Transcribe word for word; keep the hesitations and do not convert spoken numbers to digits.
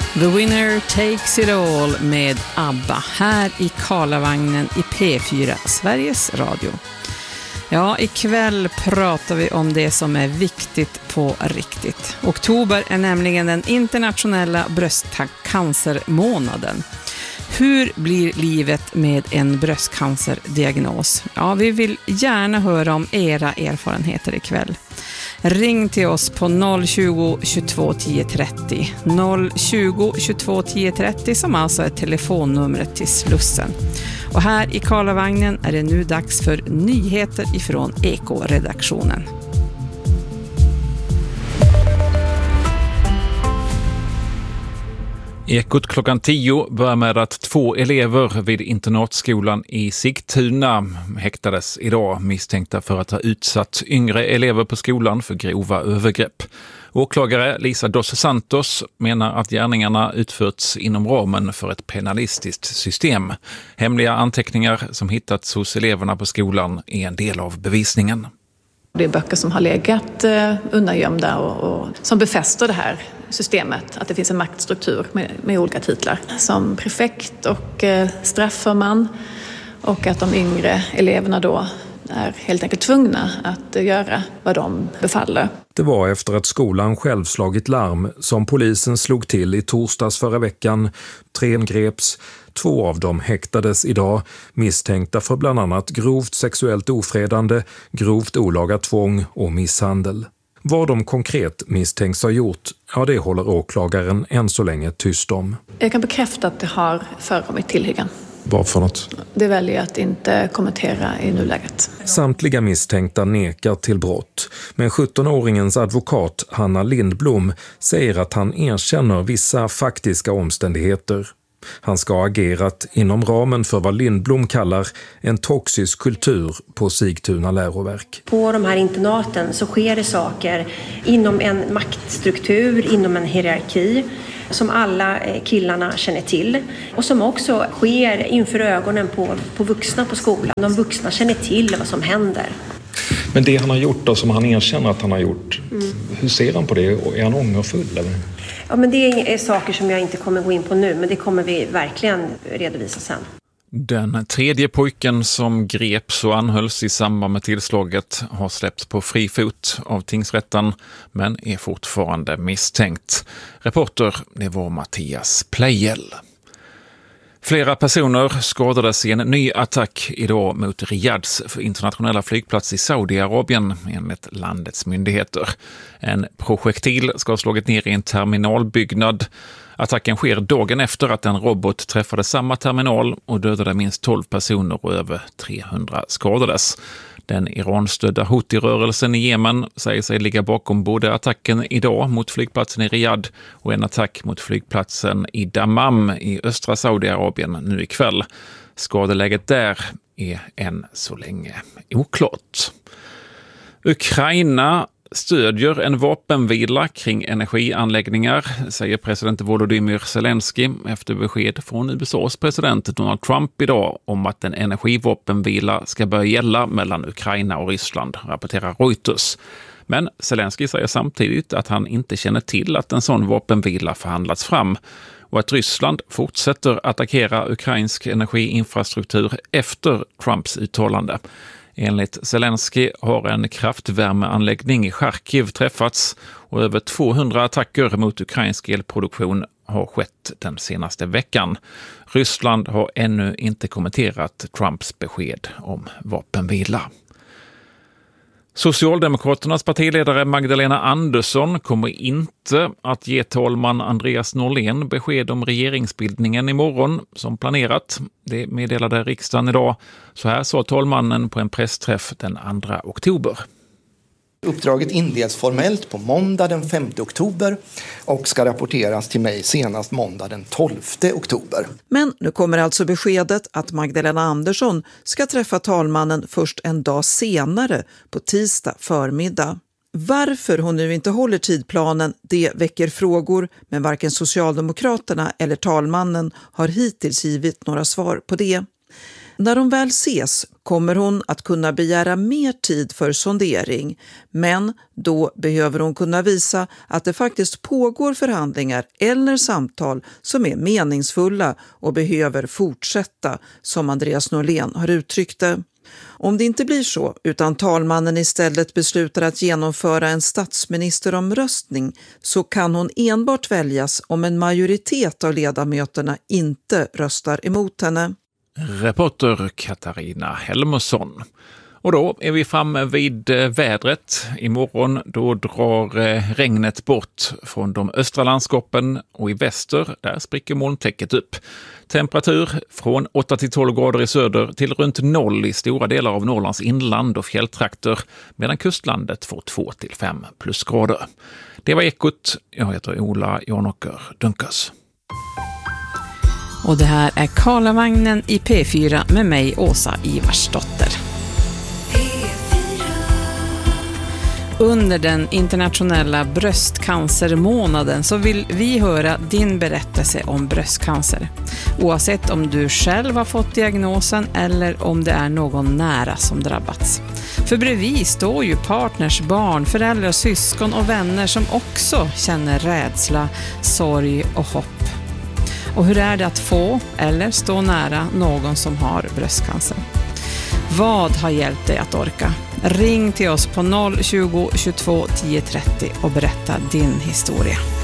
The Winner Takes It All med ABBA här i Karlavagnen i P fyra Sveriges Radio. Ja, ikväll pratar vi om det som är viktigt på riktigt. Oktober är nämligen den internationella bröstcancermånaden. Hur blir livet med en bröstcancerdiagnos? Ja, vi vill gärna höra om era erfarenheter ikväll. Ring till oss på noll tjugo, tjugotvå, tio trettio. noll tjugo, tjugotvå, tio trettio som alltså är telefonnumret till Slussen. Och här i Karlavagnen är det nu dags för nyheter ifrån Eko-redaktionen. Ekot klockan tio börjar med att två elever vid internatskolan i Sigtuna häktades idag misstänkta för att ha utsatt yngre elever på skolan för grova övergrepp. Åklagare Lisa dos Santos menar att gärningarna utförts inom ramen för ett penalistiskt system. Hemliga anteckningar som hittats hos eleverna på skolan är en del av bevisningen. Det är böcker som har legat eh, undangömda och, och som befäster det här systemet. Att det finns en maktstruktur med, med olika titlar. Som prefekt och eh, strafförman. Och att de yngre eleverna då är helt enkelt tvungna att eh, göra vad de befaller. Det var efter att skolan själv slagit larm som polisen slog till i torsdags förra veckan. Tre greps. Två av dem häktades idag misstänkta för bland annat grovt sexuellt ofredande, grovt olaga tvång och misshandel. Vad de konkret misstänks ha gjort, ja det håller åklagaren än så länge tyst om. Jag kan bekräfta att det har förekommit tillhyggen. Vad för något? Det väljer jag att inte kommentera i nuläget. Samtliga misstänkta nekar till brott. Men sjuttonåringens advokat Hanna Lindblom säger att han erkänner vissa faktiska omständigheter. Han ska ha agerat inom ramen för vad Lindblom kallar en toxisk kultur på Sigtuna läroverk. På de här internaten så sker det saker inom en maktstruktur, inom en hierarki som alla killarna känner till och som också sker inför ögonen på, på vuxna på skolan. De vuxna känner till vad som händer. Men det han har gjort då, som han erkänner att han har gjort, mm. hur ser han på det? Är han ångerfull eller? Ja, men det är saker som jag inte kommer gå in på nu, men det kommer vi verkligen redovisa sen. Den tredje pojken som greps och anhölls i samband med tillslaget har släppts på fri fot av tingsrätten men är fortfarande misstänkt. Reporter, det var Mattias Plejel. Flera personer skadades i en ny attack idag mot Riyads internationella flygplats i Saudiarabien enligt landets myndigheter. En projektil ska ha slagit ner i en terminalbyggnad. Attacken sker dagen efter att en robot träffade samma terminal och dödade minst tolv personer och över trehundra skadades. Den Iran-stödda Houthi-rörelsen i Jemen säger sig ligga bakom både attacken idag mot flygplatsen i Riyadh och en attack mot flygplatsen i Dammam i östra Saudiarabien nu ikväll. Skadeläget där är än så länge oklart. Ukraina stödjer en vapenvila kring energianläggningar, säger president Volodymyr Zelensky efter besked från U S A:s president Donald Trump idag om att en energivapenvila ska börja gälla mellan Ukraina och Ryssland, rapporterar Reuters. Men Zelensky säger samtidigt att han inte känner till att en sån vapenvila förhandlats fram och att Ryssland fortsätter attackera ukrainsk energiinfrastruktur efter Trumps uttalande. Enligt Zelensky har en kraftvärmeanläggning i Charkiv träffats och över tvåhundra attacker mot ukrainsk elproduktion har skett den senaste veckan. Ryssland har ännu inte kommenterat Trumps besked om vapenvila. Socialdemokraternas partiledare Magdalena Andersson kommer inte att ge talman Andreas Norlén besked om regeringsbildningen imorgon som planerat. Det meddelade riksdagen idag. Så här sa talmannen på en pressträff den andra oktober. Uppdraget inleds formellt på måndag den femte oktober och ska rapporteras till mig senast måndag den tolfte oktober. Men nu kommer alltså beskedet att Magdalena Andersson ska träffa talmannen först en dag senare på tisdag förmiddag. Varför hon nu inte håller tidplanen, det väcker frågor, men varken Socialdemokraterna eller talmannen har hittills givit några svar på det. När de väl ses kommer hon att kunna begära mer tid för sondering, men då behöver hon kunna visa att det faktiskt pågår förhandlingar eller samtal som är meningsfulla och behöver fortsätta, som Andreas Norlén har uttryckt det. Om det inte blir så, utan talmannen istället beslutar att genomföra en statsministeromröstning, så kan hon enbart väljas om en majoritet av ledamöterna inte röstar emot henne. Reporter Katarina Helmersson. Och då är vi framme vid vädret. Imorgon då drar regnet bort från de östra landskapen och i väster där spricker molntäcket upp. Temperatur från åtta till tolv grader i söder till runt noll i stora delar av Norrlands inland och fjälltrakter, medan kustlandet får två till fem plusgrader. Det var Ekot. Jag heter Ola Janåker Dunkas. Och det här är Karlavagnen i P fyra med mig, Åsa Ivarsdotter. Under den internationella bröstcancermånaden så vill vi höra din berättelse om bröstcancer. Oavsett om du själv har fått diagnosen eller om det är någon nära som drabbats. För bredvid står ju partners, barn, föräldrar, syskon och vänner som också känner rädsla, sorg och hopp. Och hur är det att få eller stå nära någon som har bröstcancer? Vad har hjälpt dig att orka? Ring till oss på noll tjugo tjugotvå tio trettio och berätta din historia.